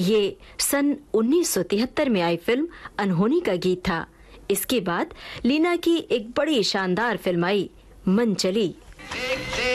ये सन 1973 में आई फिल्म अनहोनी का गीत था। इसके बाद लीना की एक बड़ी शानदार फिल्म आई मन चली।